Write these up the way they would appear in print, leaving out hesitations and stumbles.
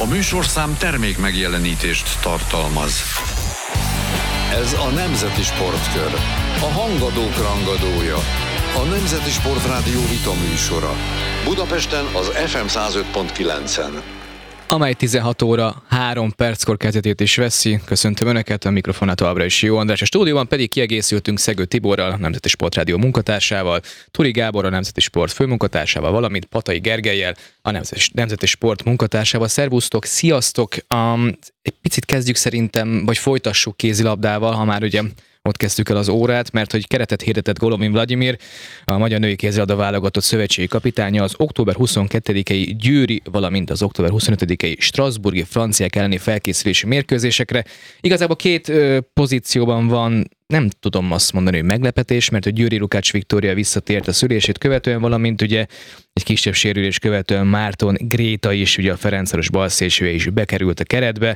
A műsorszám termék megjelenítést tartalmaz. Ez a Nemzeti Sportkör, a hangadók rangadója, a Nemzeti Sportrádió vita műsora. Budapesten az FM 105.9-en. Amely 16 óra 3 perckor kezdetét is veszi. Köszöntöm Önöket, a mikrofonát továbbra is Jó András. A stúdióban pedig kiegészültünk Szegő Tiborral, a Nemzeti Sportrádió munkatársával, Turi Gábor, a Nemzeti Sport főmunkatársával, valamint Patai Gergellyel, a Nemzeti Sport munkatársával. Szervusztok, sziasztok! Egy picit kezdjük szerintem, vagy folytassuk kézilabdával, ha már ugye ott kezdtük el az órát, mert hogy keretet hirdetett Golovin Vladimir, a magyar női kézilabda válogatott szövetségi kapitánya az október 22-i győri, valamint az október 25-i strasbourgi franciák elleni felkészülési mérkőzésekre. Igazából két pozícióban van, nem tudom azt mondani, hogy meglepetés, mert a Győri Lukács Viktória visszatért a szülését követően, valamint ugye egy kisebb sérülés követően Márton Gréta is, ugye a Ferencváros balszélsője is bekerült a keretbe.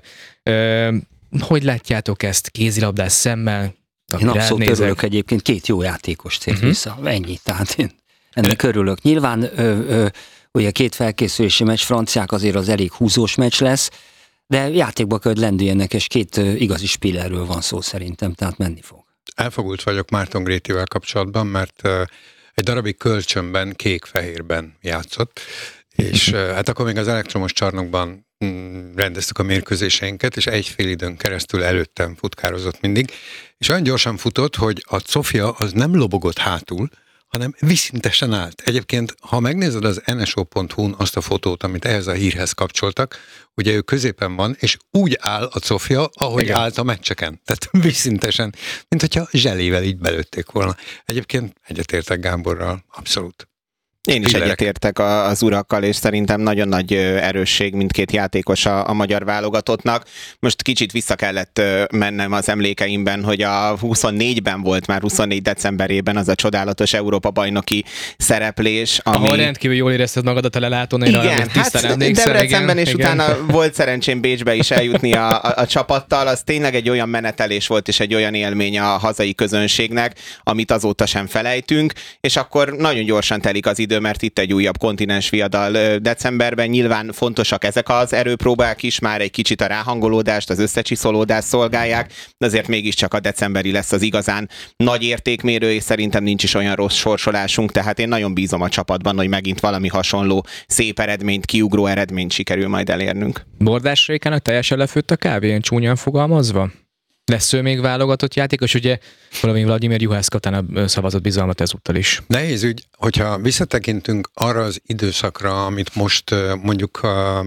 Hogy látjátok ezt kézilabdás szemmel? Én abszolút örülök egyébként, két jó játékos tért vissza, ennyi, tehát én ennek örülök. Nyilván ugye két felkészülési meccs, franciák azért az elég húzós meccs lesz, de játékba kell, hogy lendüljenek, és két igazi spillerről van szó szerintem, tehát menni fog. Elfogult vagyok Márton Grétivel kapcsolatban, mert egy darabig kölcsönben, kék-fehérben játszott, és hát akkor még az elektromos csarnokban rendeztük a mérkőzéseinket, és egy fél időn keresztül előttem futkározott mindig, és olyan gyorsan futott, hogy a Sofia az nem lobogott hátul, hanem viszintesen állt. Egyébként, ha megnézed az nso.hu-n azt a fotót, amit ehhez a hírhez kapcsoltak, ugye ő középen van, és úgy áll a Sofia, ahogy igen, állt a meccseken. Tehát viszintesen, mint hogyha zselével így belőtték volna. Egyébként egyetértek Gáborral, abszolút. Én is egyetértek az urakkal, és szerintem nagyon nagy erősség mindkét játékos a magyar válogatottnak. Most kicsit vissza kellett mennem az emlékeimben, hogy a 24-ben volt már 24 decemberében az a csodálatos Európa-bajnoki szereplés. Ahol rendkívül jól érezted magad a telelátón. Igen, hát Debrecenben, és utána volt szerencsém Bécsbe is eljutni a csapattal. Az tényleg egy olyan menetelés volt, és egy olyan élmény a hazai közönségnek, amit azóta sem felejtünk, és akkor nagyon gyorsan telik az idő, mert itt egy újabb kontinens viadal decemberben. Nyilván fontosak ezek az erőpróbák is, már egy kicsit a ráhangolódást, az összecsiszolódást szolgálják, de azért mégiscsak a decemberi lesz az igazán nagy értékmérő, és szerintem nincs is olyan rossz sorsolásunk, tehát én nagyon bízom a csapatban, hogy megint valami hasonló szép eredményt, kiugró eredményt sikerül majd elérnünk. Bordás Rékának teljesen lefőtt a kávé, ilyen csúnyán fogalmazva? Lesz ő még válogatott játékos, ugye Golovin Vladimir Juhász Katána szavazott bizalmat ezúttal is. Nehéz ügy, hogyha visszatekintünk arra az időszakra, amit most mondjuk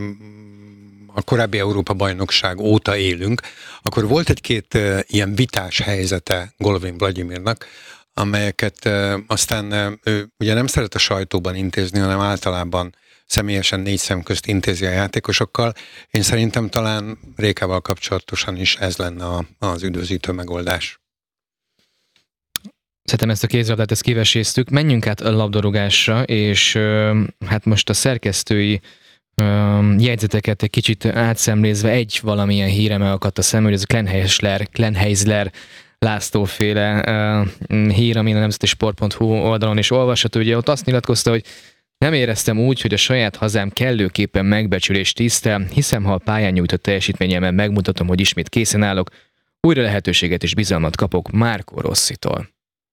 a korábbi Európa-bajnokság óta élünk, akkor volt egy-két ilyen vitás helyzete Golovin Vladimirnak, amelyeket aztán ő ugye nem szeret a sajtóban intézni, hanem általában személyesen 4 szem közt intézi a játékosokkal. Én szerintem talán Rékával kapcsolatosan is ez lenne az üdvözítő megoldás. Szerintem ezt a kézilabdát ezt kiveséztük. Menjünk át a labdarúgásra, és hát most a szerkesztői jegyzeteket egy kicsit átszemlézve egy valamilyen hírem elakadt a szemről, ez a Klenheisler Lászlóféle hír, amin a nemzeti sport.hu oldalon is olvasható. Ugye ott azt nyilatkozta, hogy nem éreztem úgy, hogy a saját hazám kellőképpen megbecsülést tisztel, hiszem, ha a pályán nyújtott teljesítményemben megmutatom, hogy ismét készen állok, újra lehetőséget és bizalmat kapok Marco Rossitól.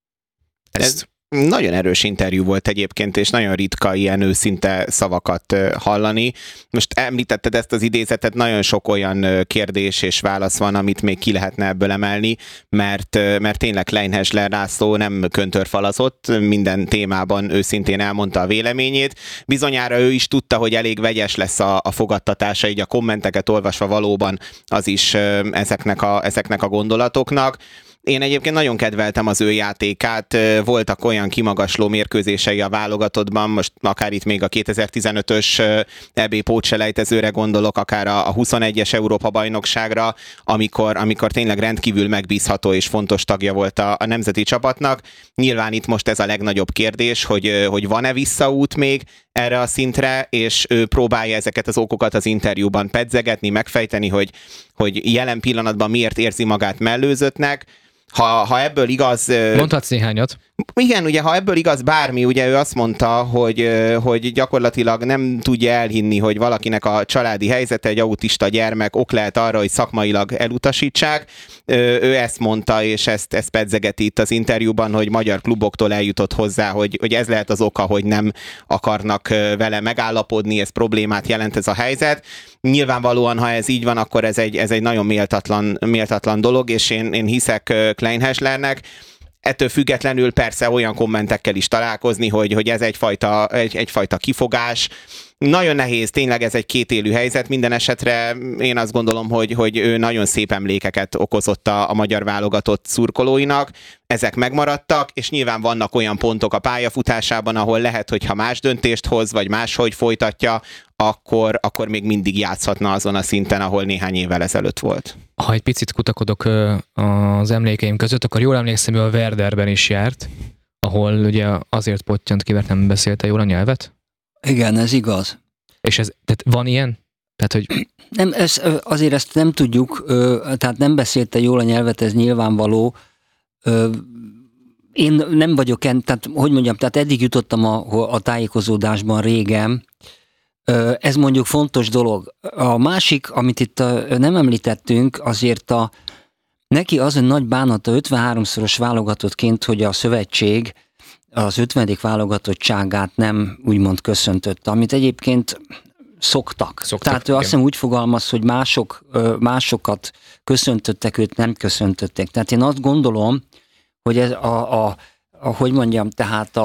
Ez nagyon erős interjú volt egyébként, és nagyon ritka ilyen őszinte szavakat hallani. Most említetted ezt az idézetet, nagyon sok olyan kérdés és válasz van, amit még ki lehetne ebből emelni, mert tényleg Klenheisler László nem köntörfalazott, minden témában őszintén elmondta a véleményét. Bizonyára ő is tudta, hogy elég vegyes lesz a fogadtatása, így a kommenteket olvasva valóban az is ezeknek a gondolatoknak. Én egyébként nagyon kedveltem az ő játékát, voltak olyan kimagasló mérkőzései a válogatottban, most akár itt még a 2015-ös EB pótselejtezőre gondolok, akár a 21-es Európa-bajnokságra, amikor tényleg rendkívül megbízható és fontos tagja volt a nemzeti csapatnak. Nyilván itt most ez a legnagyobb kérdés, hogy van-e visszaút még erre a szintre, és ő próbálja ezeket az okokat az interjúban pedzegetni, megfejteni, hogy jelen pillanatban miért érzi magát mellőzöttnek. Ha ebből igaz... Mondhatsz néhányat. Igen, ugye, ha ebből igaz bármi, ugye ő azt mondta, hogy gyakorlatilag nem tudja elhinni, hogy valakinek a családi helyzete, egy autista gyermek ok lehet arra, hogy szakmailag elutasítsák. Ő ezt mondta, és ezt pedzegeti itt az interjúban, hogy magyar kluboktól eljutott hozzá, hogy ez lehet az oka, hogy nem akarnak vele megállapodni, ez problémát jelent ez a helyzet. Nyilvánvalóan, ha ez így van, akkor ez egy nagyon méltatlan dolog, és én hiszek Kleinhässlernek. Ettől függetlenül persze olyan kommentekkel is találkozni, hogy ez egyfajta kifogás. Nagyon nehéz, tényleg ez egy kétélű helyzet, minden esetre én azt gondolom, hogy ő nagyon szép emlékeket okozott a magyar válogatott szurkolóinak, ezek megmaradtak, és nyilván vannak olyan pontok a pályafutásában, ahol lehet, hogy ha más döntést hoz, vagy máshogy folytatja, akkor még mindig játszhatna azon a szinten, ahol néhány évvel ezelőtt volt. Ha egy picit kutakodok az emlékeim között, akkor jól emlékszem, hogy a Werderben is járt, ahol ugye azért pottyant ki, mert nem beszélte jól a nyelvet. Igen, ez igaz. És tehát van ilyen? Tehát, hogy... Nem, azért ezt nem tudjuk, tehát nem beszélte jól a nyelvet, ez nyilvánvaló. Én nem vagyok, tehát hogy mondjam, tehát eddig jutottam a tájékozódásban régen. Ez mondjuk fontos dolog. A másik, amit itt nem említettünk, azért neki az egy nagy bánata 53-szoros válogatottként, hogy a szövetség az 50. válogatottságát nem úgymond köszöntötte, amit egyébként szoktak. Tehát ő azt hiszem úgy fogalmaz, hogy másokat köszöntöttek, őt nem köszöntöttek. Tehát én azt gondolom, hogy ez hogy mondjam, tehát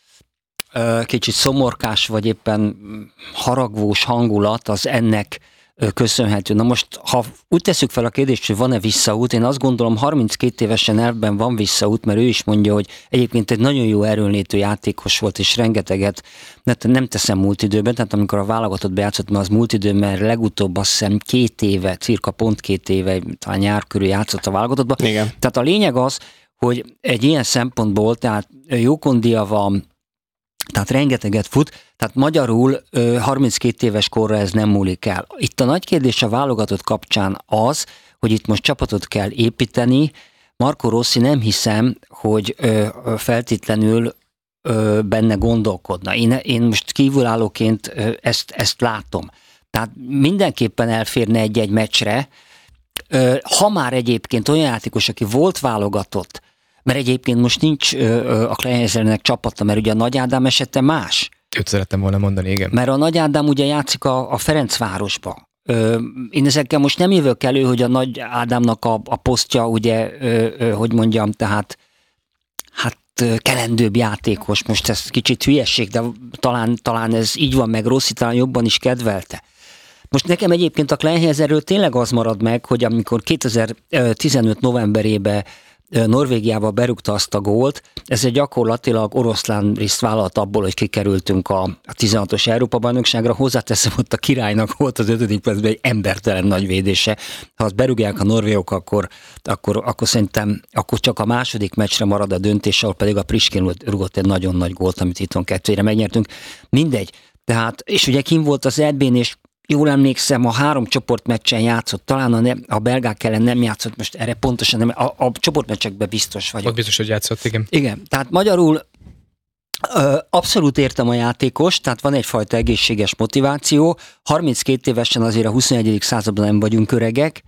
kicsit szomorkás, vagy éppen haragvós hangulat az ennek köszönhető. Na most, ha úgy tesszük fel a kérdést, hogy van-e visszaút, én azt gondolom 32 évesen elvben van visszaút, mert ő is mondja, hogy egyébként egy nagyon jó erőnlétő játékos volt, és rengeteget, nem teszem múlt időben, tehát amikor a válogatott bejátszott, mert az múlt időben, mert legutóbb azt hiszem 2 éve, cirka pont 2 éve, talán nyár körül játszott a válogatottban. Igen. Tehát a lényeg az, hogy egy ilyen szempontból, tehát jó kondia van, tehát rengeteget fut, tehát magyarul 32 éves korra ez nem múlik el. Itt a nagy kérdés a válogatott kapcsán az, hogy itt most csapatot kell építeni. Marco Rossi nem hiszem, hogy feltétlenül benne gondolkodna. Én most kívülállóként ezt látom. Tehát mindenképpen elférne egy-egy meccsre. Ha már egyébként olyan játékos, aki volt válogatott, mert egyébként most nincs a Kleinhässlernek csapata, mert ugye a Nagy Ádám esete más. Őt szerettem volna mondani, igen. Mert a Nagy Ádám ugye játszik a Ferencvárosba. Én ezekkel most nem jövök elő, hogy a Nagy Ádámnak a posztja ugye, hogy mondjam, tehát hát kelendőbb játékos. Most ez kicsit hülyesség, de talán ez így van, meg Rossi talán jobban is kedvelte. Most nekem egyébként a Kleinhässlerről tényleg az marad meg, hogy amikor 2015 novemberében Norvégiába berúgta azt a gólt, ez egy gyakorlatilag oroszlán részt vállalt abból, hogy kikerültünk a 16-os Európa-bajnokságra. Hozzáteszem, ott a királynak volt az 5. percben egy embertelen nagy védése. Ha azt berúgják a norvégok, akkor szerintem akkor csak a második meccsre marad a döntés, ahol pedig a Priskin rúgott egy nagyon nagy gólt, amit itthon 2-re megnyertünk. Mindegy. Tehát, és ugye kim volt az EB-n, és jól emlékszem, a 3 csoportmeccsen játszott, talán a belgák ellen nem játszott, most erre pontosan nem, a csoportmeccsekben biztos vagyok. Ott biztos, hogy játszott, igen. Igen, tehát magyarul abszolút értem a játékos, tehát van egyfajta egészséges motiváció, 32 évesen azért a 21. században nem vagyunk öregek,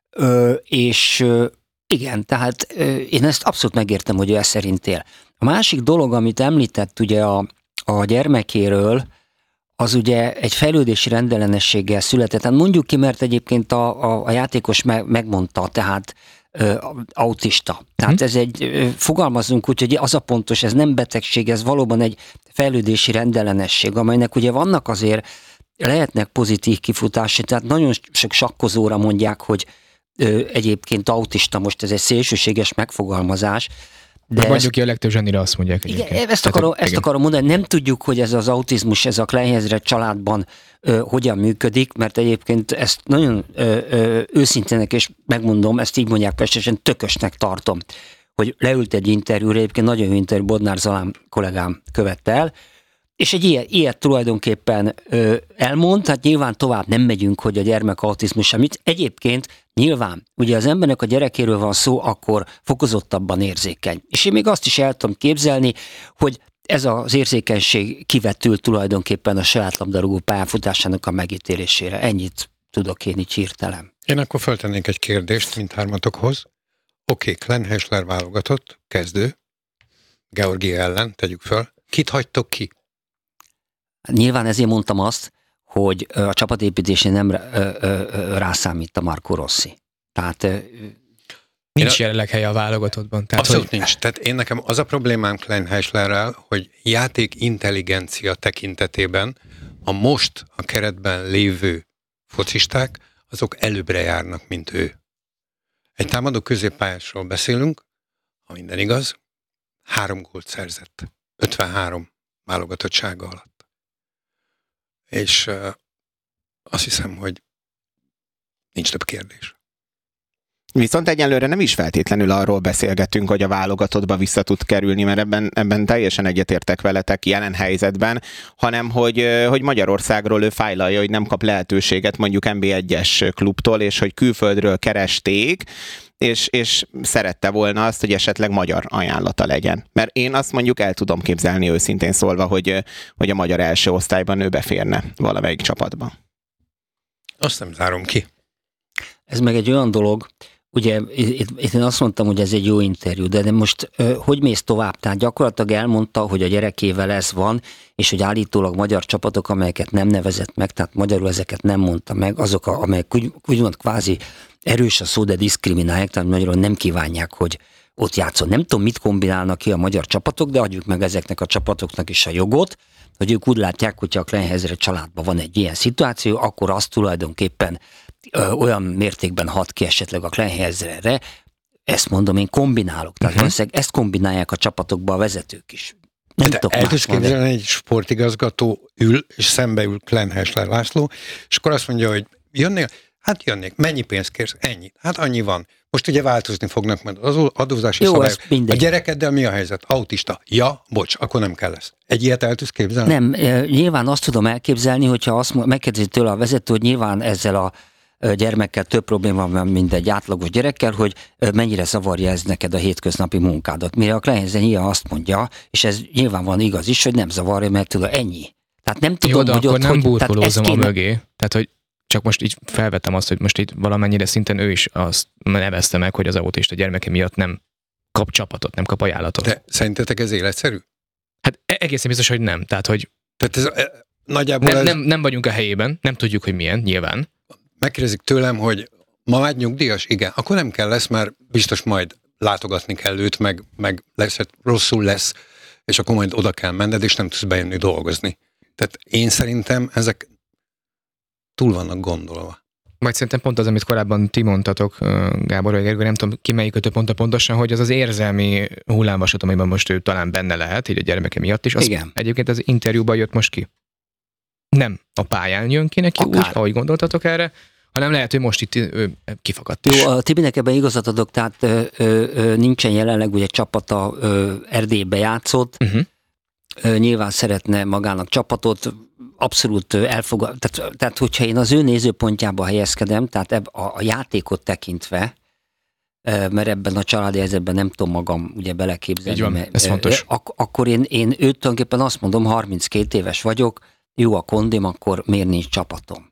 és igen, tehát én ezt abszolút megértem, hogy ő ezt szerint él. A másik dolog, amit említett ugye a gyermekéről, az ugye egy fejlődési rendellenességgel született. Hát mondjuk ki, mert egyébként a játékos megmondta, tehát autista. Tehát ez fogalmazunk úgy, hogy az a pontos, ez nem betegség, ez valóban egy fejlődési rendellenesség, amelynek ugye vannak azért, lehetnek pozitív kifutásai, tehát nagyon sok sakkozóra mondják, hogy egyébként autista, most ez egy szélsőséges megfogalmazás, de mondjuk ki a legtöbb zsenire azt mondják egyébként. Igen, ezt akarom mondani, nem tudjuk, hogy ez az autizmus, ez a Kleinhässler családban hogyan működik, mert egyébként ezt nagyon őszintének, és megmondom, ezt így mondják pestesen, tökösnek tartom, hogy leült egy interjúra, egyébként nagyon jó interjú, Bodnár Zalán kollégám követte el, és egy ilyet tulajdonképpen elmond, tehát nyilván tovább nem megyünk, hogy a gyermek autizmus, amit egyébként Nyilván, ugye az embernek a gyerekéről van szó, akkor fokozottabban érzékeny. És én még azt is el tudom képzelni, hogy ez az érzékenység kivetül tulajdonképpen a saját labdarúgó pályafutásának a megítélésére. Ennyit tudok én így hirtelen. Én akkor föltennék egy kérdést mindhármatokhoz. Oké, Glenn Heisler válogatott, kezdő, Georgia ellen, tegyük föl. Kit hagytok ki? Nyilván ezért mondtam azt, hogy a csapatépítésén nem rászámít a Marco Rossi. Tehát nincs jelenleg helye a válogatottban. Tehát, abszolút nincs. Tehát én nekem az a problémám Glenn Heislerrel, hogy játék intelligencia tekintetében a most a keretben lévő focisták, azok előbbre járnak, mint ő. Egy támadó középpályásról beszélünk, ha minden igaz, 3 gólt szerzett. 53 válogatottsága alatt. És azt hiszem, hogy nincs több kérdés. Viszont egyelőre nem is feltétlenül arról beszélgetünk, hogy a válogatottba vissza tud kerülni, mert ebben teljesen egyetértek veletek jelen helyzetben, hanem hogy Magyarországról ő fájlalja, hogy nem kap lehetőséget mondjuk NB1-es klubtól, és hogy külföldről keresték, és szerette volna azt, hogy esetleg magyar ajánlata legyen. Mert én azt mondjuk el tudom képzelni őszintén szólva, hogy a magyar első osztályban ő beférne valamelyik csapatba. Azt nem zárom ki. Ez meg egy olyan dolog, ugye itt én azt mondtam, hogy ez egy jó interjú, de most hogy mész tovább? Tehát gyakorlatilag elmondta, hogy a gyerekével ez van, és hogy állítólag magyar csapatok, amelyeket nem nevezett meg, tehát magyarul ezeket nem mondta meg, azok, amelyek úgymond kvázi erős a szó, de diszkriminálják, tehát magyarul nem kívánják, hogy ott játszon. Nem tudom, mit kombinálnak ki a magyar csapatok, de adjuk meg ezeknek a csapatoknak is a jogot, hogy ők úgy látják, hogyha a Glenn Heisler családban van egy ilyen szituáció, akkor azt tulajdonképpen olyan mértékben hat ki esetleg a Glenn Heislerre, ezt mondom, én kombinálok. Tehát ezt kombinálják a csapatokba a vezetők is. Nem tudok el tudsz képzelni, egy sportigazgató ül, és szembe ül Glenn Heisler László, és akkor azt mondja, hogy jönnél? Hát jönnék. Mennyi pénzt kérsz? Ennyi. Hát annyi van. Most ugye változni fognak majd az adózási szabályok. A gyerekeddel mi a helyzet? Autista. Ja, bocs, akkor nem kell lesz. Egy ilyet el tudsz képzelni? Nem, nyilván azt tudom elképzelni, hogyha azt megkérdezi tőle a vezető, hogy nyilván ezzel a gyermekkel több probléma van, mint egy átlagos gyerekkel, hogy mennyire zavarja ez neked a hétköznapi munkádat. Mire a Glenn Heisler nyilván azt mondja, és ez nyilván van igaz is, hogy nem zavarja, meg tudod, ennyi. Tehát nem tudom, jó, hogy akkor ott, nem burkolózom kéne... a mögé. Tehát, hogy csak most így felvettem azt, hogy most itt valamennyire szinten ő is azt nevezte meg, hogy az autista gyermeke miatt nem kap csapatot, nem kap ajánlatot. De szerintetek ez életszerű? Hát egészen biztos, hogy nem. Tehát, hogy nagyjából nem vagyunk a helyében, nem tudjuk, hogy milyen, nyilván. Megkérdezik tőlem, hogy ma már nyugdíjas? Igen. Akkor nem kell lesz, mert biztos majd látogatni kell őt, meg lesz, rosszul lesz, és akkor majd oda kell menned, és nem tudsz bejönni dolgozni. Tehát én szerintem ezek túl vannak gondolva. Vagy szerintem pont az, amit korábban ti mondtatok, Gábor vagy Gergő, nem tudom ki melyikötök mondta pontosan, hogy az érzelmi hullámvasat, amiben most ő talán benne lehet, így a gyermeke miatt is, az igen. Egyébként az interjúban jött most ki. Nem a pályán jön ki neki úgy, ahogy gondoltatok erre, hanem lehet, hogy most itt kifakadt is. Jó, a Tibinek ebben igazat adok, tehát nincsen jelenleg ugye csapata, Erdélybe játszott, nyilván szeretne magának csapatot, abszolút elfogad. Tehát hogyha én az ő nézőpontjába helyezkedem, tehát a játékot tekintve, mert ebben a családi helyzetben nem tudom magam ugye beleképzelni. Így van, ez fontos. Akkor én őt tulajdonképpen azt mondom, 32 éves vagyok, jó a kondim, akkor miért nincs csapatom?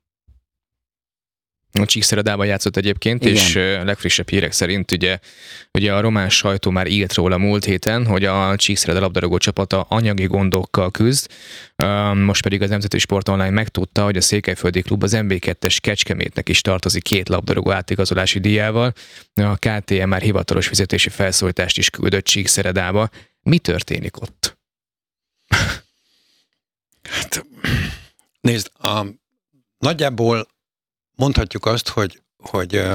A Csíkszeredában játszott egyébként, igen. És legfrissebb hírek szerint ugye a román sajtó már írt róla múlt héten, hogy a Csíkszereda labdarúgó csapata anyagi gondokkal küzd. Most pedig az Nemzeti Sport Online megtudta, hogy a székelyföldi klub az MB2-es Kecskemétnek is tartozik 2 labdarúgó átigazolási díjával. A KTM már hivatalos fizetési felszólítást is küldött Csíkszeredába. Mi történik ott? Hát, nézd, nagyjából mondhatjuk azt, hogy